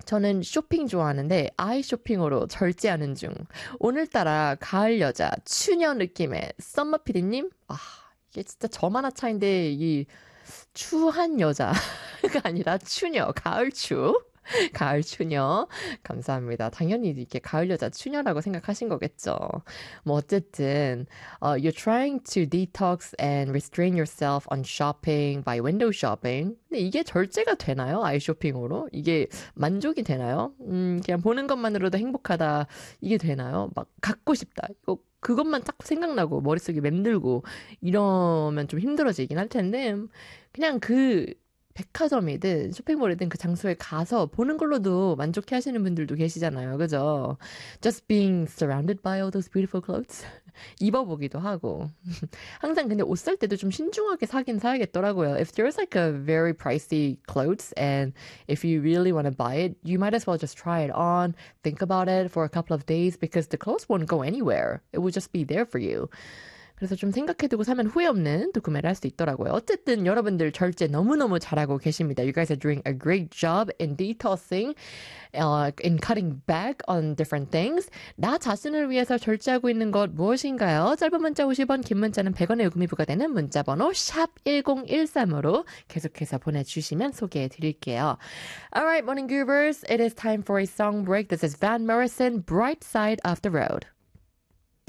저는 쇼핑 좋아하는데 아이 쇼핑으로 절제하는 중. 오늘따라 가을 여자, 추녀 느낌의 썸머 피디님? 아, 이게 진짜 저만 한 차인데 이 추한 여자가 아니라 추녀, 가을 추. 가을 추녀. 감사합니다. 당연히 이렇게 가을 여자 추녀라고 생각하신 거겠죠. 뭐 어쨌든 you're trying to detox and restrain yourself on shopping by window shopping. 근데 이게 절제가 되나요? 아이 쇼핑으로? 이게 만족이 되나요? 그냥 보는 것만으로도 행복하다. 이게 되나요? 막 갖고 싶다. 이거 그것만 딱 생각나고 머릿속에 맴들고 이러면 좀 힘들어지긴 할 텐데 그냥 그 백화점이든 쇼핑몰이든 그 장소에 가서 보는 걸로도 만족해 하시는 분들도 계시잖아요. 그죠? Just being surrounded by all those beautiful clothes. 입어보기도 하고. 항상 근데 옷 살 때도 좀 신중하게 사긴 사야겠더라고요. If there's like a very pricey clothes and if you really want to buy it, you might as well just try it on, think about it for a couple of days because the clothes won't go anywhere. It will just be there for you. 그래서 좀 생각해두고 사면 후회 없는 또 구매를 할 수 있더라고요. 어쨌든 여러분들 절제 너무너무 잘하고 계십니다. You guys are doing a great job in detoxing, in cutting back on different things. 나 자신을 위해서 절제하고 있는 것 무엇인가요? 짧은 문자 50원, 긴 문자는 100원의 요금이 부과되는 문자번호 샵 1013으로 계속해서 보내주시면 소개해드릴게요. Alright, morning groovers. It is time for a song break. This is Van Morrison, Bright Side of the Road.